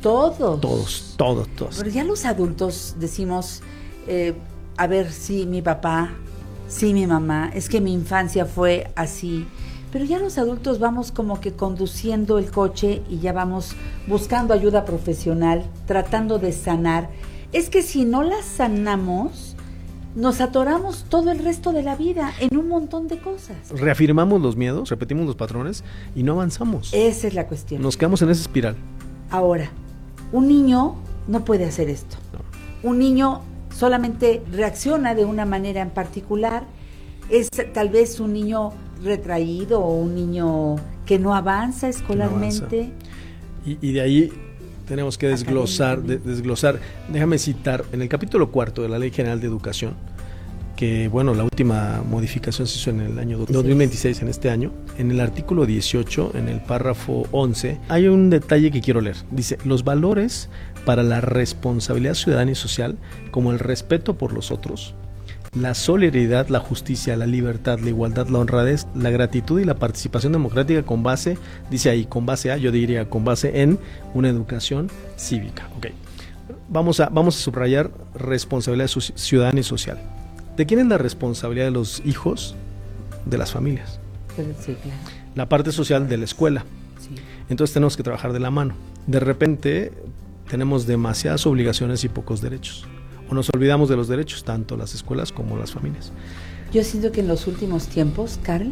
Todos. Pero ya los adultos decimos, a ver, sí, mi papá, sí, mi mamá, es que mi infancia fue así. Pero ya los adultos vamos como que conduciendo el coche y ya vamos buscando ayuda profesional, tratando de sanar. Es que si no la sanamos, nos atoramos todo el resto de la vida en un montón de cosas. Reafirmamos los miedos, repetimos los patrones y no avanzamos. Esa es la cuestión. Nos quedamos en esa espiral. Ahora, un niño no puede hacer esto. No. Un niño solamente reacciona de una manera en particular. Es tal vez un niño retraído o un niño que no avanza escolarmente. Y de ahí tenemos que desglosar. Déjame citar en el capítulo 4 de la Ley General de Educación, que bueno, la última modificación se hizo en el año 2026, en este año. En el artículo 18, en el párrafo 11, hay un detalle que quiero leer. Dice: los valores para la responsabilidad ciudadana y social, como el respeto por los otros, la solidaridad, la justicia, la libertad, la igualdad, la honradez, la gratitud y la participación democrática con base, dice ahí, con base a, yo diría con base en una educación cívica. Okay. Vamos a subrayar responsabilidad ciudadana y social. ¿De quién es la responsabilidad de los hijos? De las familias. Sí, claro. La parte social de la escuela. Sí. Entonces tenemos que trabajar de la mano. De repente tenemos demasiadas obligaciones y pocos derechos. O nos olvidamos de los derechos, tanto las escuelas como las familias. Yo siento que en los últimos tiempos, Karl,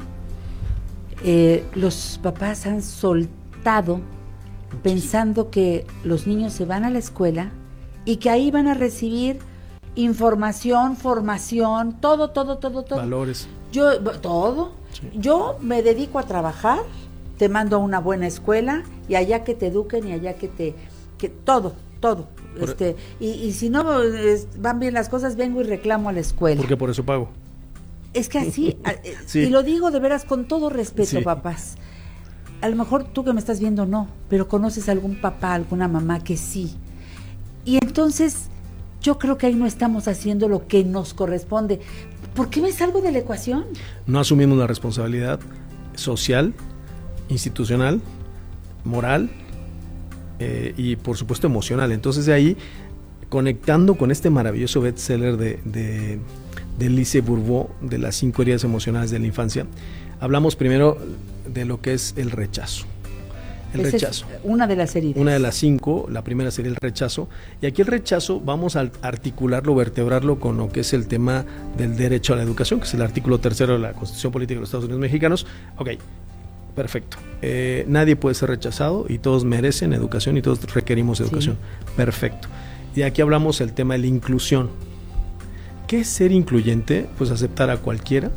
los papás han soltado pensando que los niños se van a la escuela y que ahí van a recibir información, formación, todo. Valores. Todo. Sí. Yo me dedico a trabajar, te mando a una buena escuela y allá que te eduquen y allá que todo. Y si no van bien las cosas, vengo y reclamo a la escuela. Porque por eso pago. Es que así, sí. Y lo digo de veras con todo respeto, sí. Papás. A lo mejor tú que me estás viendo no, pero conoces a algún papá, alguna mamá que sí. Y entonces yo creo que ahí no estamos haciendo lo que nos corresponde. ¿Por qué me salgo de la ecuación? No asumimos la responsabilidad social, institucional, moral, y por supuesto emocional. Entonces de ahí, conectando con este maravilloso bestseller de Lise Bourbeau, de las 5 heridas emocionales de la infancia, hablamos primero de lo que es el rechazo. El rechazo. Es una de las heridas. Una de las 5, la primera sería el rechazo. Y aquí el rechazo vamos a articularlo, vertebrarlo con lo que es el tema del derecho a la educación, que es el artículo 3 de la Constitución Política de los Estados Unidos Mexicanos. Ok. Perfecto. Nadie puede ser rechazado y todos merecen educación y todos requerimos educación. Sí. Perfecto. Y aquí hablamos del tema de la inclusión. ¿Qué es ser incluyente? Pues aceptar a cualquiera.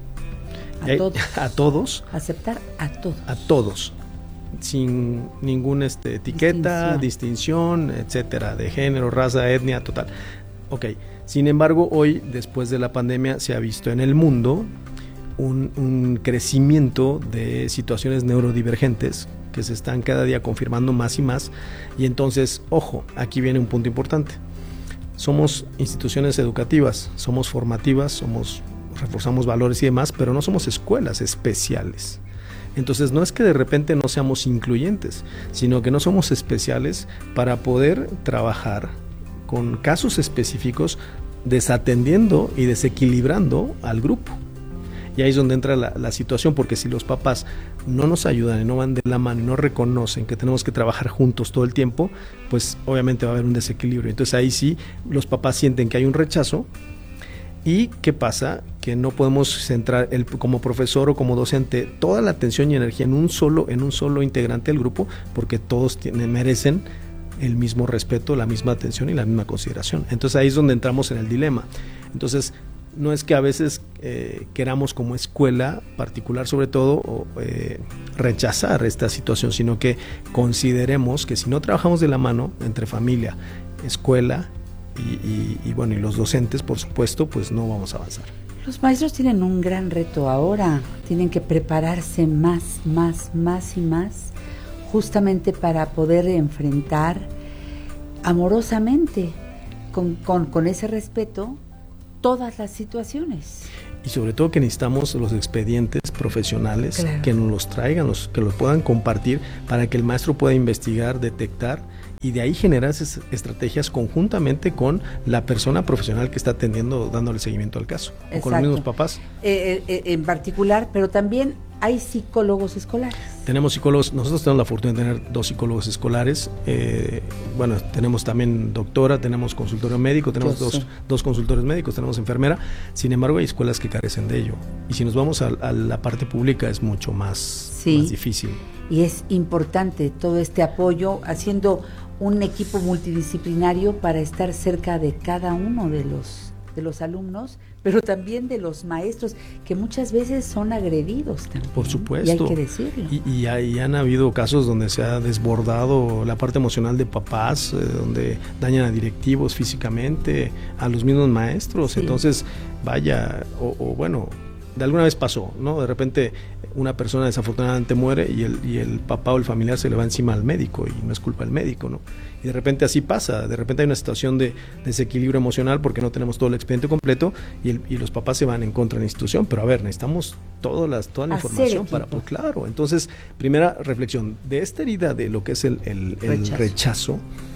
A todos. Aceptar a todos. A todos. Sin ninguna etiqueta, distinción, etcétera, de género, raza, etnia, total. Ok. Sin embargo, hoy, después de la pandemia, se ha visto en el mundo un crecimiento de situaciones neurodivergentes que se están cada día confirmando más y más. Y entonces, ojo, aquí viene un punto importante. Somos instituciones educativas, somos formativas, reforzamos valores y demás, pero no somos escuelas especiales. Entonces no es que de repente no seamos incluyentes, sino que no somos especiales para poder trabajar con casos específicos, desatendiendo y desequilibrando al grupo. Y ahí es donde entra la situación, porque si los papás no nos ayudan y no van de la mano y no reconocen que tenemos que trabajar juntos todo el tiempo, pues obviamente va a haber un desequilibrio. Entonces ahí sí los papás sienten que hay un rechazo. ¿Y qué pasa? Que no podemos centrar como profesor o como docente toda la atención y energía en un solo integrante del grupo, porque todos merecen el mismo respeto, la misma atención y la misma consideración. Entonces ahí es donde entramos en el dilema. Entonces no es que a veces queramos como escuela particular sobre todo rechazar esta situación, sino que consideremos que si no trabajamos de la mano entre familia, escuela y bueno, y los docentes, por supuesto, pues no vamos a avanzar. Los maestros tienen un gran reto ahora, tienen que prepararse más y más, justamente para poder enfrentar amorosamente, con ese respeto, todas las situaciones. Y sobre todo que necesitamos los expedientes profesionales, claro, que nos los traigan, que los puedan compartir para que el maestro pueda investigar, detectar y de ahí generar esas estrategias conjuntamente con la persona profesional que está atendiendo, dándole seguimiento al caso. Exacto. O con los mismos papás. En particular, pero también hay psicólogos escolares. Tenemos psicólogos, nosotros tenemos la fortuna de tener 2 psicólogos escolares, tenemos también doctora, tenemos consultorio médico, tenemos dos consultores médicos, tenemos enfermera, sin embargo hay escuelas que carecen de ello, y si nos vamos a la parte pública es mucho más difícil. Y es importante todo este apoyo, haciendo un equipo multidisciplinario para estar cerca de cada uno de los alumnos, pero también de los maestros, que muchas veces son agredidos también. Por supuesto. Y hay que decirlo. Y han habido casos donde se ha desbordado la parte emocional de papás, donde dañan a directivos físicamente, a los mismos maestros. Sí. Entonces, de alguna vez pasó, ¿no? De repente una persona desafortunadamente muere y el papá o el familiar se le va encima al médico y no es culpa del médico, ¿no? Y de repente así pasa, de repente hay una situación de desequilibrio emocional porque no tenemos todo el expediente completo y los papás se van en contra de la institución, pero a ver, necesitamos toda la información para, pues claro. Entonces, primera reflexión, de esta herida de lo que es el rechazo,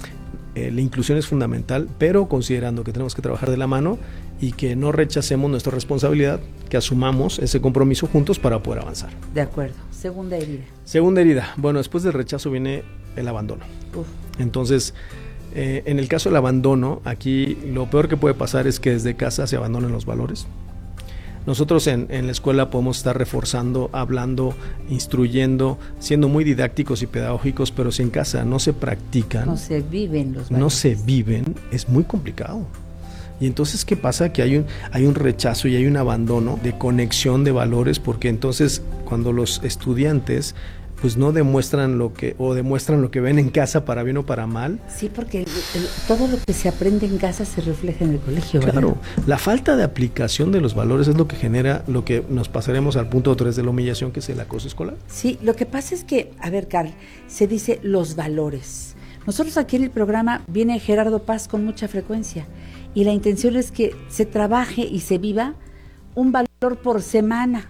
la inclusión es fundamental, pero considerando que tenemos que trabajar de la mano y que no rechacemos nuestra responsabilidad, que asumamos ese compromiso juntos para poder avanzar. De acuerdo. Segunda herida. Segunda herida. Bueno, después del rechazo viene el abandono. Entonces, en el caso del abandono, aquí lo peor que puede pasar es que desde casa se abandonen los valores. Nosotros en la escuela podemos estar reforzando, hablando, instruyendo, siendo muy didácticos y pedagógicos, pero si en casa no se practican, no se viven los valores. No se viven, es muy complicado. Y entonces, ¿qué pasa? Que hay un rechazo y hay un abandono de conexión de valores, porque entonces cuando los estudiantes pues no demuestran demuestran lo que ven en casa, para bien o para mal. Sí, porque todo lo que se aprende en casa se refleja en el colegio, ¿verdad? Claro, la falta de aplicación de los valores es lo que genera lo que nos pasaremos al punto 3 de la humillación, que es el acoso escolar. Sí, lo que pasa es que, a ver, Carl, se dice los valores. Nosotros aquí en el programa viene Gerardo Paz con mucha frecuencia, y la intención es que se trabaje y se viva un valor por semana.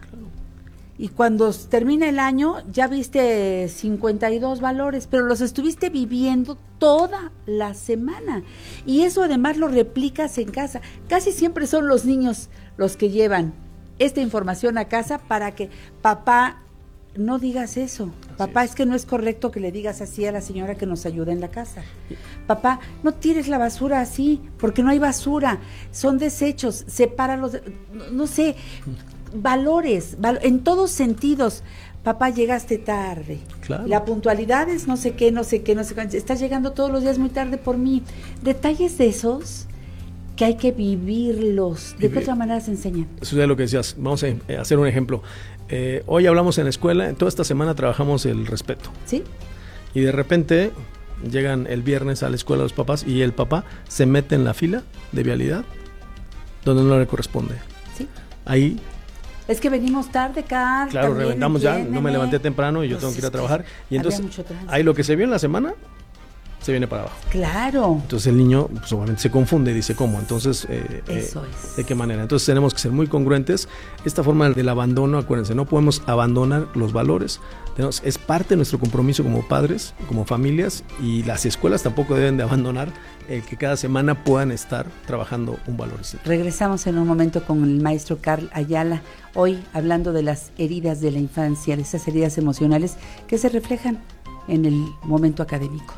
Y cuando termina el año ya viste 52 valores, pero los estuviste viviendo toda la semana. Y eso además lo replicas en casa. Casi siempre son los niños los que llevan esta información a casa para que papá, no digas eso. Papá, es que no es correcto que le digas así a la señora que nos ayuda en la casa. Papá, no tires la basura así, porque no hay basura, son desechos, sepáralos, no sé, valores, en todos sentidos. Papá, llegaste tarde. Claro. La puntualidad es no sé qué, estás llegando todos los días muy tarde por mí. Detalles de esos que hay que vivirlos. ¿De qué otra manera se enseñan? Eso es lo que decías. Vamos a hacer un ejemplo. Hoy hablamos en la escuela, toda esta semana trabajamos el respeto. ¿Sí? Y de repente llegan el viernes a la escuela los papás y el papá se mete en la fila de vialidad donde no le corresponde. Sí. Ahí... Es que venimos tarde, Carl. Claro, reventamos ya, no me levanté temprano y yo tengo que ir a trabajar. Y entonces, ahí lo que se vio en la semana, se viene para abajo. Claro. Entonces el niño, pues obviamente se confunde y dice, ¿cómo? Entonces, eso es. ¿de qué manera? Entonces tenemos que ser muy congruentes. Esta forma del abandono, acuérdense, no podemos abandonar los valores. Es parte de nuestro compromiso como padres, como familias, y las escuelas tampoco deben de abandonar el que cada semana puedan estar trabajando un valor. Regresamos en un momento con el maestro Carl Ayala, hoy hablando de las heridas de la infancia, de esas heridas emocionales que se reflejan en el momento académico.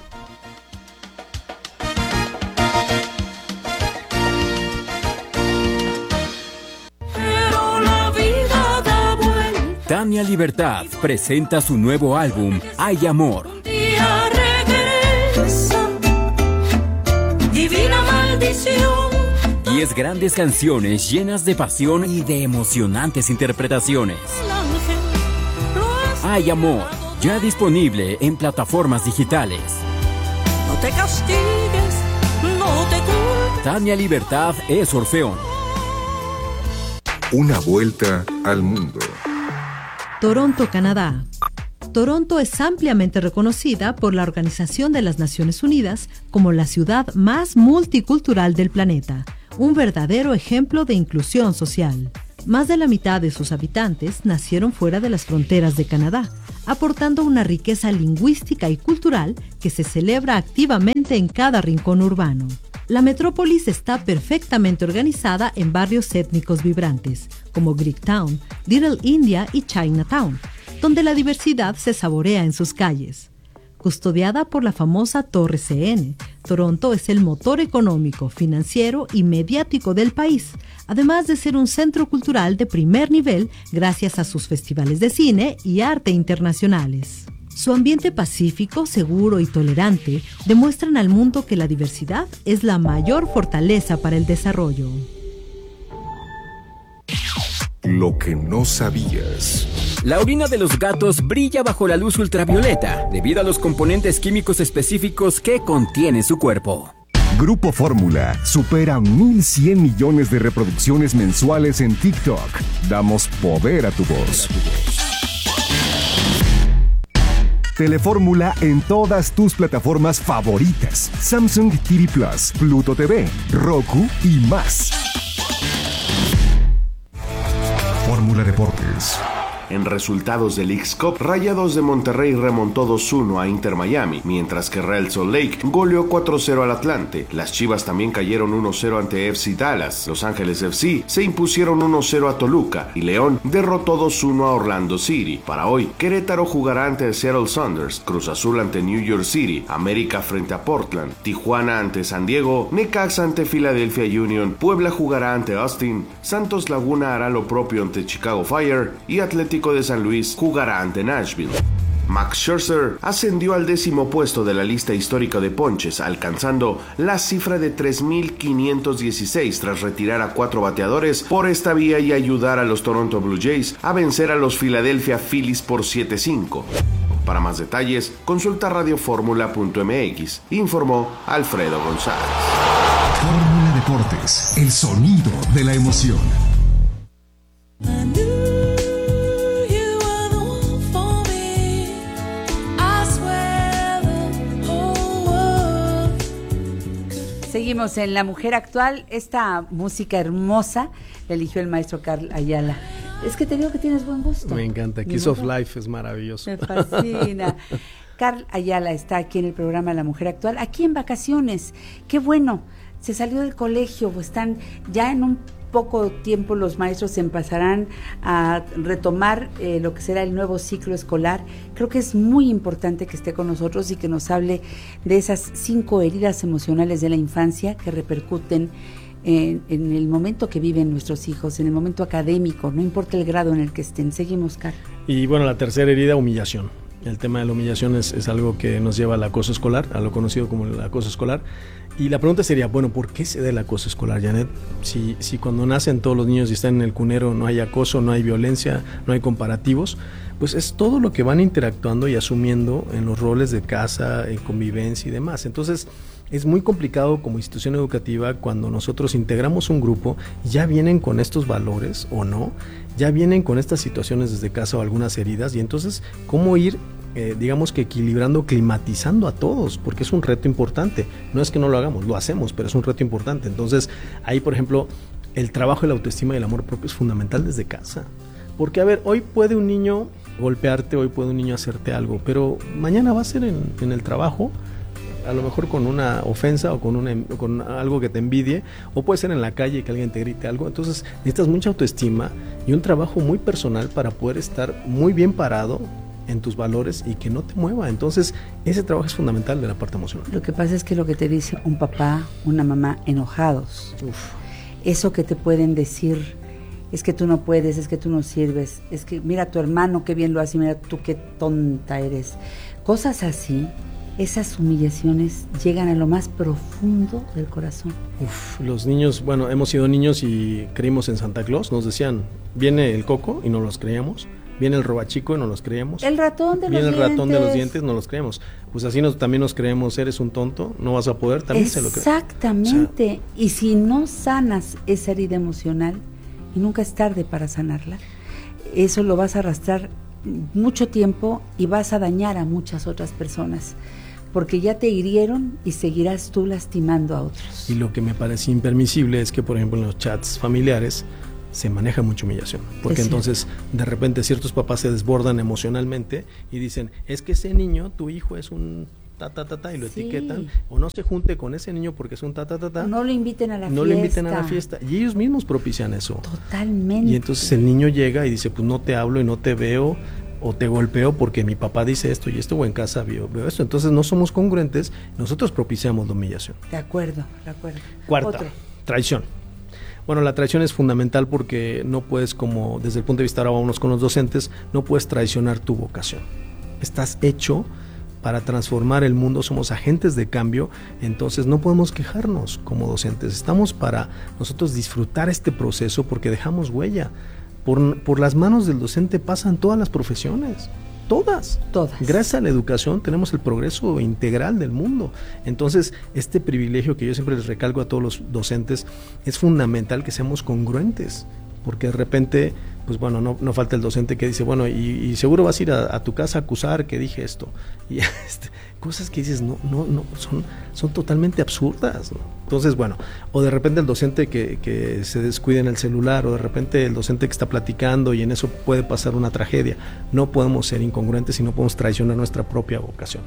Tania Libertad presenta su nuevo álbum, Hay Amor. Divina maldición. 10 grandes canciones llenas de pasión y de emocionantes interpretaciones. Hay Amor, ya disponible en plataformas digitales. No te castigues, no te culpes. Tania Libertad es Orfeón. Una vuelta al mundo. Toronto, Canadá. Toronto es ampliamente reconocida por la Organización de las Naciones Unidas como la ciudad más multicultural del planeta, un verdadero ejemplo de inclusión social. Más de la mitad de sus habitantes nacieron fuera de las fronteras de Canadá, aportando una riqueza lingüística y cultural que se celebra activamente en cada rincón urbano. La metrópolis está perfectamente organizada en barrios étnicos vibrantes, como Greektown, Little India y Chinatown, donde la diversidad se saborea en sus calles. Custodiada por la famosa Torre CN, Toronto es el motor económico, financiero y mediático del país, además de ser un centro cultural de primer nivel gracias a sus festivales de cine y arte internacionales. Su ambiente pacífico, seguro y tolerante demuestran al mundo que la diversidad es la mayor fortaleza para el desarrollo. Lo que no sabías. La orina de los gatos brilla bajo la luz ultravioleta debido a los componentes químicos específicos que contiene su cuerpo. Grupo Fórmula supera 1,100 millones de reproducciones mensuales en TikTok. Damos poder a tu voz. Telefórmula en todas tus plataformas favoritas. Samsung TV Plus, Pluto TV, Roku y más. Fórmula Deportes. En resultados del Leagues Cup, Rayados de Monterrey remontó 2-1 a Inter Miami, mientras que Real Salt Lake goleó 4-0 al Atlante. Las Chivas también cayeron 1-0 ante FC Dallas. Los Ángeles FC se impusieron 1-0 a Toluca y León derrotó 2-1 a Orlando City. Para hoy, Querétaro jugará ante Seattle Sounders, Cruz Azul ante New York City, América frente a Portland, Tijuana ante San Diego, Necaxa ante Philadelphia Union, Puebla jugará ante Austin, Santos Laguna hará lo propio ante Chicago Fire y Atlético de San Luis jugará ante Nashville. Max Scherzer ascendió al 10º puesto de la lista histórica de ponches, alcanzando la cifra de 3,516 tras retirar a 4 bateadores por esta vía y ayudar a los Toronto Blue Jays a vencer a los Philadelphia Phillies por 7-5. Para más detalles, consulta radioformula.mx, informó Alfredo González. Fórmula Deportes, el sonido de la emoción. Seguimos en La Mujer Actual. Esta música hermosa la eligió el maestro Carl Ayala. Es que te digo que tienes buen gusto. Me encanta. Kiss of Life es maravilloso. Me fascina. Carl Ayala está aquí en el programa La Mujer Actual, aquí en vacaciones. Qué bueno. Se salió del colegio, están ya en un poco tiempo los maestros empezarán a retomar lo que será el nuevo ciclo escolar. Creo que es muy importante que esté con nosotros y que nos hable de esas 5 heridas emocionales de la infancia que repercuten en el momento que viven nuestros hijos, en el momento académico, no importa el grado en el que estén. Seguimos, Carl. Y bueno, la tercera herida, humillación. El tema de la humillación es algo que nos lleva al acoso escolar, a lo conocido como el acoso escolar. Y la pregunta sería, bueno, ¿por qué se da el acoso escolar, Janet? Si cuando nacen todos los niños y están en el cunero no hay acoso, no hay violencia, no hay comparativos, pues es todo lo que van interactuando y asumiendo en los roles de casa, en convivencia y demás. Entonces, es muy complicado como institución educativa cuando nosotros integramos un grupo y ya vienen con estos valores o no, ya vienen con estas situaciones desde casa o algunas heridas, y entonces, ¿cómo ir digamos que equilibrando, climatizando a todos? Porque es un reto importante. No es que no lo hagamos, lo hacemos, pero es un reto importante. Entonces, ahí, por ejemplo, el trabajo de la autoestima y el amor propio es fundamental desde casa. Porque, a ver, hoy puede un niño golpearte, hoy puede un niño hacerte algo, pero mañana va a ser en el trabajo, a lo mejor con una ofensa o con algo que te envidie, o puede ser en la calle que alguien te grite algo. Entonces necesitas mucha autoestima y un trabajo muy personal para poder estar muy bien parado en tus valores y que no te mueva. Entonces ese trabajo es fundamental de la parte emocional. Lo que pasa es que lo que te dice un papá, una mamá enojados, eso que te pueden decir, es que tú no puedes, es que tú no sirves, es que mira a tu hermano qué bien lo hace, mira tú qué tonta eres, cosas así. Esas humillaciones llegan a lo más profundo del corazón. Los niños, bueno, hemos sido niños y creímos en Santa Claus. Nos decían, viene el coco y no los creíamos. Viene el robachico y no los creíamos. El ratón de los dientes. Viene el ratón de los dientes, no los creemos. Pues así también nos creemos, eres un tonto, no vas a poder, también se lo creemos. Exactamente. O sea, y si no sanas esa herida emocional, y nunca es tarde para sanarla, eso lo vas a arrastrar mucho tiempo y vas a dañar a muchas otras personas, porque ya te hirieron y seguirás tú lastimando a otros. Y lo que me parece impermisible es que, por ejemplo, en los chats familiares se maneja mucha humillación, porque entonces de repente ciertos papás se desbordan emocionalmente y dicen, es que ese niño, tu hijo es un y lo etiquetan, o no se junte con ese niño porque es un no lo inviten a la fiesta. No le inviten a la fiesta, y ellos mismos propician eso. Totalmente. Y entonces el niño llega y dice, pues no te hablo y no te veo, o te golpeo porque mi papá dice esto y esto, o en casa veo esto. Entonces no somos congruentes, nosotros propiciamos la humillación. De acuerdo. Cuarta, traición. Bueno, la traición es fundamental porque no puedes, como desde el punto de vista, ahora vámonos con los docentes, no puedes traicionar tu vocación. Estás hecho para transformar el mundo, somos agentes de cambio, entonces no podemos quejarnos como docentes. Estamos para nosotros disfrutar este proceso porque dejamos huella. Por las manos del docente pasan todas las profesiones. Todas. Gracias a la educación tenemos el progreso integral del mundo. Entonces, este privilegio que yo siempre les recalco a todos los docentes, es fundamental que seamos congruentes, porque de repente, pues bueno, no falta el docente que dice, bueno, y seguro vas a ir a tu casa a acusar que dije esto. Y cosas que dices, no, son totalmente absurdas, ¿no? Entonces, bueno, o de repente el docente que se descuida en el celular, o de repente el docente que está platicando y en eso puede pasar una tragedia. No podemos ser incongruentes y no podemos traicionar nuestra propia vocación.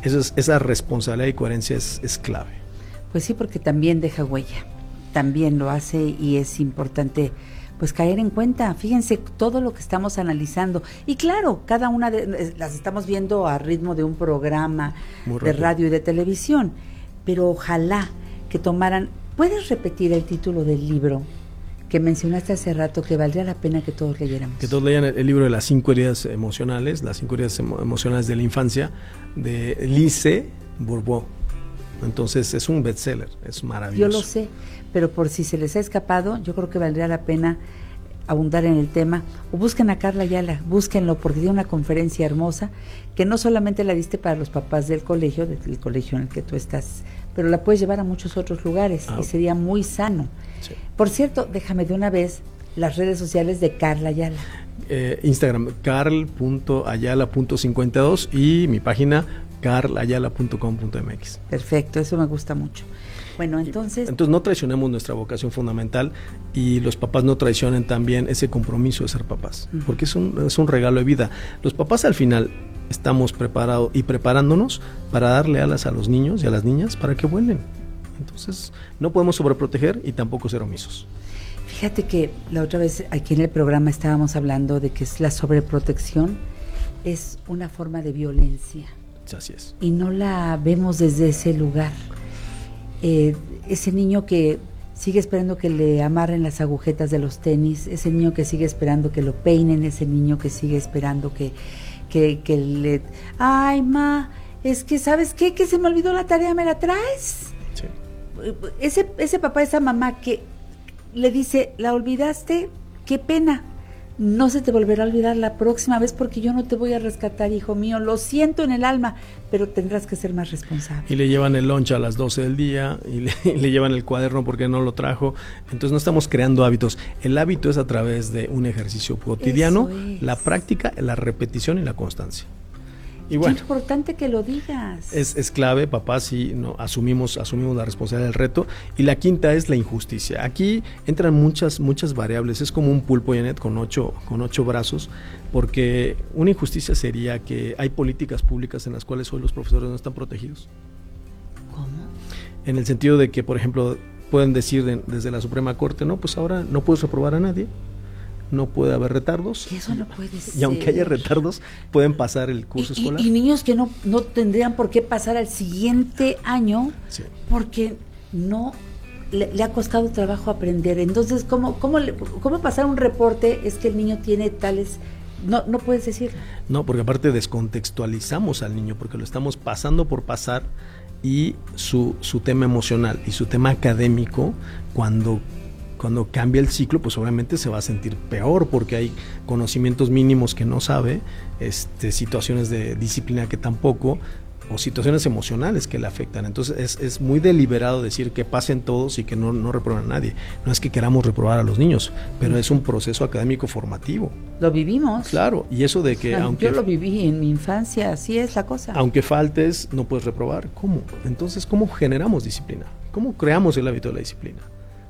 Esa responsabilidad y coherencia es clave. Pues sí, porque también deja huella, también lo hace, y es importante pues caer en cuenta. Fíjense todo lo que estamos analizando, y claro, cada una las estamos viendo a ritmo de un programa de radio y de televisión, pero ojalá que tomaran. ¿Puedes repetir el título del libro que mencionaste hace rato, que valdría la pena que todos leyéramos? Que todos lean el libro de las 5 heridas emocionales, las 5 heridas emocionales de la infancia, de Lise Bourbeau. Entonces es un bestseller, es maravilloso. Yo lo sé, pero por si se les ha escapado, yo creo que valdría la pena abundar en el tema, o busquen a Carla Ayala, búsquenlo, porque dio una conferencia hermosa, que no solamente la diste para los papás del colegio en el que tú estás, pero la puedes llevar a muchos otros lugares, y sería muy sano. Sí. Por cierto, déjame de una vez las redes sociales de Carla Ayala. Instagram, carl.ayala.52, y mi página carlayala.com.mx. Perfecto, eso me gusta mucho. Bueno, entonces no traicionemos nuestra vocación fundamental, y los papás no traicionen también ese compromiso de ser papás, porque es un regalo de vida. Los papás al final estamos preparados y preparándonos para darle alas a los niños y a las niñas para que vuelen. Entonces no podemos sobreproteger y tampoco ser omisos. Fíjate que la otra vez aquí en el programa estábamos hablando de que la sobreprotección es una forma de violencia. Así es. Y no la vemos desde ese lugar. Ese niño que sigue esperando que le amarren las agujetas de los tenis, ese niño que sigue esperando que lo peinen, ese niño que sigue esperando que le... Ay, ma, es que ¿sabes qué? Que se me olvidó la tarea, ¿me la traes? Sí. Ese papá, esa mamá que le dice, ¿la olvidaste? ¡Qué pena! No se te volverá a olvidar la próxima vez, porque yo no te voy a rescatar, hijo mío. Lo siento en el alma, pero tendrás que ser más responsable. Y le llevan el lunch a las 12 del día, y le llevan el cuaderno porque no lo trajo. Entonces no estamos creando hábitos. El hábito es a través de un ejercicio cotidiano, la práctica, la repetición y la constancia. Y bueno, es importante que lo digas. Es clave, papá, si no asumimos la responsabilidad del reto. Y la quinta es la injusticia. Aquí entran muchas variables. Es como un pulpo, Janet, con ocho brazos, porque una injusticia sería que hay políticas públicas en las cuales hoy los profesores no están protegidos. ¿Cómo? En el sentido de que, por ejemplo, pueden decir desde la Suprema Corte, no, pues ahora no puedes reprobar a nadie. No puede haber retardos. Y eso no puede ser. Y aunque haya retardos, pueden pasar el curso escolar. Y niños que no tendrían por qué pasar al siguiente año, sí, porque no le ha costado trabajo aprender. Entonces, ¿cómo pasar un reporte? Es que el niño tiene tales... No puedes decirlo. No, porque aparte descontextualizamos al niño, porque lo estamos pasando por pasar, y su tema emocional y su tema académico, cuando cambia el ciclo, pues obviamente se va a sentir peor, porque hay conocimientos mínimos que no sabe, situaciones de disciplina que tampoco, o situaciones emocionales que le afectan. Entonces es muy deliberado decir que pasen todos y que no reprueben a nadie. No es que queramos reprobar a los niños, pero es un proceso académico formativo. Lo vivimos. Claro, y eso de que yo lo viví en mi infancia, así es la cosa. Aunque faltes, no puedes reprobar. ¿Cómo? Entonces, ¿cómo generamos disciplina? ¿Cómo creamos el hábito de la disciplina?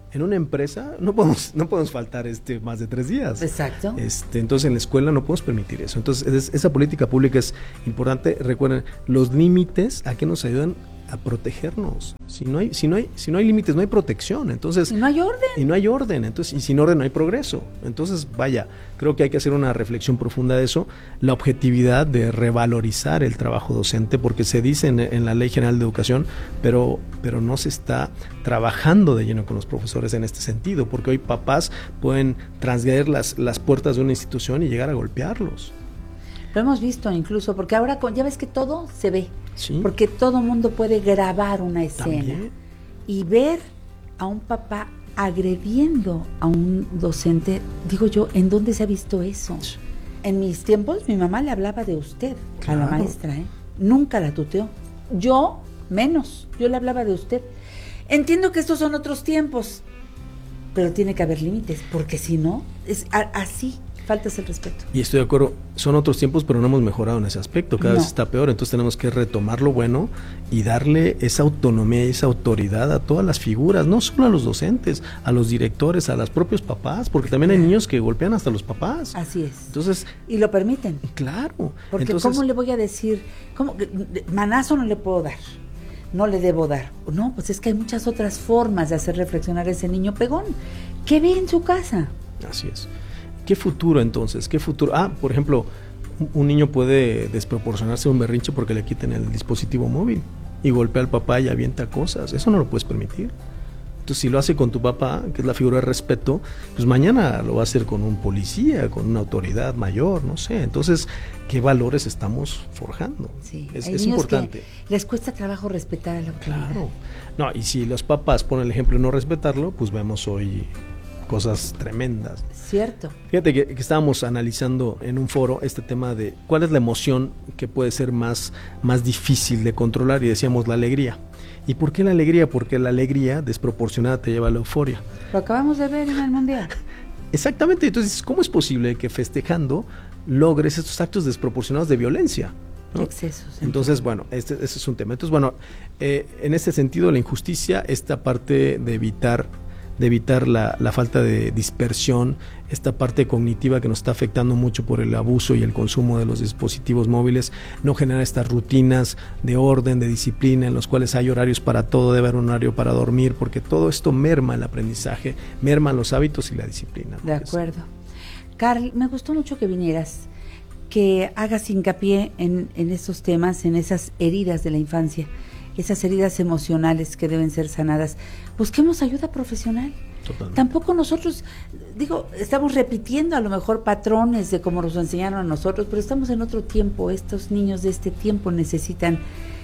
En una empresa no podemos faltar más de 3 días. Exacto. Entonces en la escuela no podemos permitir eso. Entonces esa política pública es importante. Recuerden, los límites a qué nos ayudan a protegernos. Si no hay límites, no hay protección. Entonces, y no hay orden. Entonces, y sin orden no hay progreso. Entonces, vaya, creo que hay que hacer una reflexión profunda de eso, la objetividad de revalorizar el trabajo docente, porque se dice en la Ley General de Educación, pero no se está trabajando de lleno con los profesores en este sentido, porque hoy papás pueden transgredir las puertas de una institución y llegar a golpearlos. Lo hemos visto incluso, porque ahora ya ves que todo se ve. Sí. Porque todo mundo puede grabar una escena. ¿También? Y ver a un papá agrediendo a un docente. Digo yo, ¿en dónde se ha visto eso? Sí. En mis tiempos mi mamá le hablaba de usted, claro, a la maestra, nunca la tuteó. Yo menos, yo le hablaba de usted. Entiendo que estos son otros tiempos, pero tiene que haber límites, porque si no, es así. Faltas el respeto. Y estoy de acuerdo, son otros tiempos, pero no hemos mejorado en ese aspecto, cada vez está peor, entonces tenemos que retomar lo bueno y darle esa autonomía y esa autoridad a todas las figuras, no solo a los docentes, a los directores, a los propios papás, porque también hay niños que golpean hasta los papás. Así es. Entonces, y lo permiten. Claro. Porque entonces, ¿cómo le voy a decir? Manazo no le puedo dar, no le debo dar. No, pues es que hay muchas otras formas de hacer reflexionar a ese niño pegón. ¿Qué ve en su casa? Así es. ¿Qué futuro entonces? ¿Qué futuro? Por ejemplo, un niño puede desproporcionarse un berrinche porque le quiten el dispositivo móvil y golpea al papá y avienta cosas. Eso no lo puedes permitir. Entonces, si lo hace con tu papá, que es la figura de respeto, pues mañana lo va a hacer con un policía, con una autoridad mayor, no sé. Entonces, ¿qué valores estamos forjando? Sí, es importante. Les cuesta trabajo respetar a la autoridad. Claro. No, y si los papás ponen el ejemplo de no respetarlo, pues vemos hoy cosas tremendas. Cierto. Fíjate que estábamos analizando en un foro este tema de cuál es la emoción que puede ser más difícil de controlar, y decíamos la alegría. ¿Y por qué la alegría? Porque la alegría desproporcionada te lleva a la euforia. Lo acabamos de ver en el Mundial. Exactamente, entonces, ¿cómo es posible que festejando logres estos actos desproporcionados de violencia? ¿no? Excesos. Entonces, bueno, ese es un tema. Entonces, bueno, en ese sentido, la injusticia, esta parte de evitar la falta de dispersión, esta parte cognitiva que nos está afectando mucho por el abuso y el consumo de los dispositivos móviles, no genera estas rutinas de orden, de disciplina, en los cuales hay horarios para todo, debe haber un horario para dormir, porque todo esto merma el aprendizaje, merma los hábitos y la disciplina, ¿no? De acuerdo. Carl, me gustó mucho que vinieras, que hagas hincapié en esos temas, en esas heridas de la infancia, esas heridas emocionales que deben ser sanadas. Busquemos ayuda profesional. Totalmente. Tampoco nosotros, estamos repitiendo a lo mejor patrones de cómo nos enseñaron a nosotros, pero estamos en otro tiempo. Estos niños de este tiempo necesitan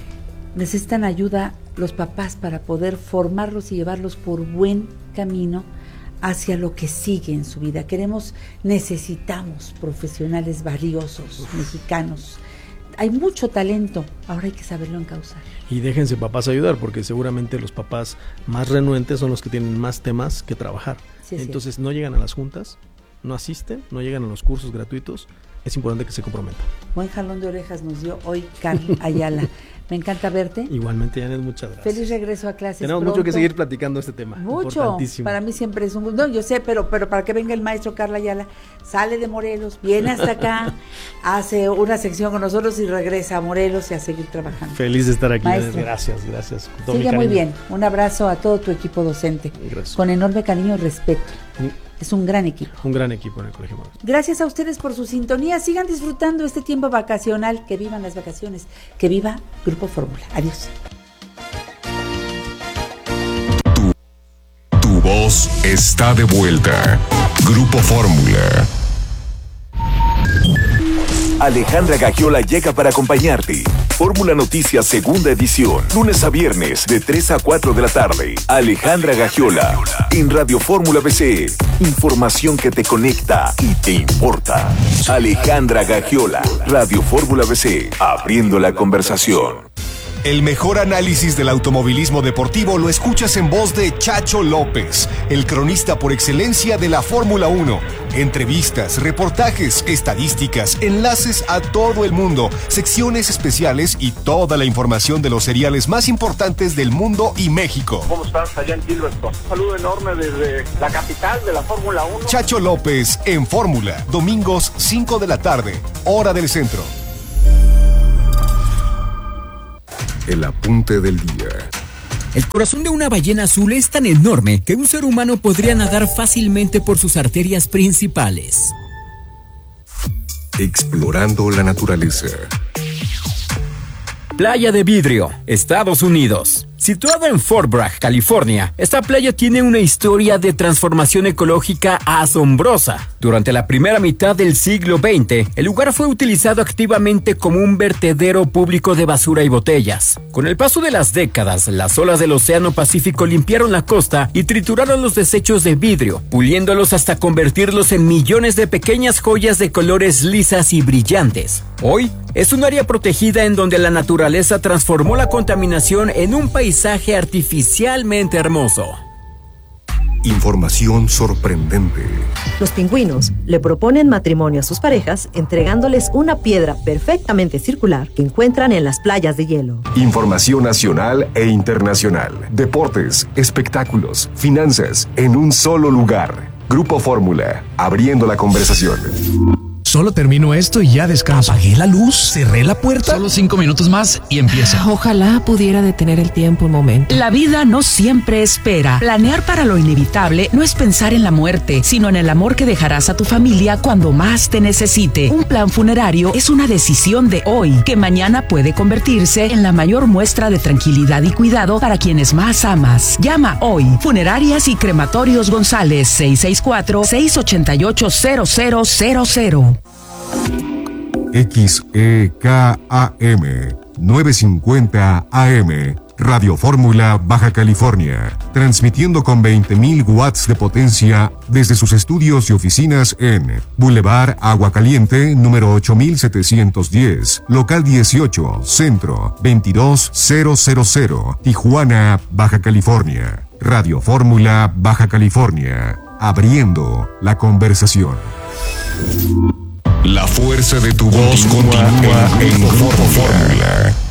ayuda los papás para poder formarlos y llevarlos por buen camino hacia lo que sigue en su vida. Necesitamos profesionales valiosos, mexicanos. Hay mucho talento, ahora hay que saberlo encauzar. Y déjense papás ayudar, porque seguramente los papás más renuentes son los que tienen más temas que trabajar. Sí, entonces no llegan a las juntas, no asisten, no llegan a los cursos gratuitos. Es importante que se comprometan. Buen jalón de orejas nos dio hoy Carl Ayala. Me encanta verte. Igualmente, Janet, muchas gracias. Feliz regreso a clases. Tenemos mucho que seguir platicando este tema. Mucho. Para mí siempre es un gusto. No, yo sé, pero para que venga el maestro Carl Ayala, sale de Morelos, viene hasta acá, hace una sección con nosotros y regresa a Morelos y a seguir trabajando. Feliz de estar aquí. Maestro. Gracias. Sigue muy bien. Un abrazo a todo tu equipo docente. Gracias. Con enorme cariño y respeto. Es un gran equipo. Un gran equipo en el Colegio Morelos. Gracias a ustedes por su sintonía. Sigan disfrutando este tiempo vacacional. Que vivan las vacaciones. Que viva Grupo Fórmula. Adiós. Tu voz está de vuelta. Grupo Fórmula. Alejandra Gagiola llega para acompañarte. Fórmula Noticias, segunda edición. Lunes a viernes, de 3 a 4 de la tarde. Alejandra Gagiola, en Radio Fórmula BC. Información que te conecta y te importa. Alejandra Gagiola, Radio Fórmula BC. Abriendo la conversación. El mejor análisis del automovilismo deportivo lo escuchas en voz de Chacho López, el cronista por excelencia de la Fórmula 1. Entrevistas, reportajes, estadísticas, enlaces a todo el mundo, secciones especiales y toda la información de los seriales más importantes del mundo y México. ¿Cómo estás allá en Gilberto? Un saludo enorme desde la capital de la Fórmula 1. Chacho López en Fórmula, domingos 5 de la tarde, hora del centro. El apunte del día. El corazón de una ballena azul es tan enorme que un ser humano podría nadar fácilmente por sus arterias principales. Explorando la naturaleza. Playa de Vidrio, Estados Unidos. Situada en Fort Bragg, California, esta playa tiene una historia de transformación ecológica asombrosa. Durante la primera mitad del siglo XX, el lugar fue utilizado activamente como un vertedero público de basura y botellas. Con el paso de las décadas, las olas del Océano Pacífico limpiaron la costa y trituraron los desechos de vidrio, puliéndolos hasta convertirlos en millones de pequeñas joyas de colores lisas y brillantes. Hoy, es un área protegida en donde la naturaleza transformó la contaminación en un paisaje artificialmente hermoso. Información sorprendente. Los pingüinos le proponen matrimonio a sus parejas entregándoles una piedra perfectamente circular que encuentran en las playas de hielo. Información nacional e internacional. Deportes, espectáculos, finanzas, en un solo lugar. Grupo Fórmula, abriendo la conversación. Solo termino esto y ya descanso. Apagué la luz, cerré la puerta. Solo 5 minutos más y empieza. Ojalá pudiera detener el tiempo un momento. La vida no siempre espera. Planear para lo inevitable no es pensar en la muerte, sino en el amor que dejarás a tu familia cuando más te necesite. Un plan funerario es una decisión de hoy, que mañana puede convertirse en la mayor muestra de tranquilidad y cuidado para quienes más amas. Llama hoy. Funerarias y Crematorios González, 664-688-0000. XEKAM 950 AM, Radio Fórmula, Baja California, transmitiendo con 20.000 watts de potencia desde sus estudios y oficinas en Boulevard Agua Caliente, número 8710, local 18, centro 22000, Tijuana, Baja California. Radio Fórmula, Baja California, abriendo la conversación. La fuerza de tu voz continúa en Grupo Fórmula.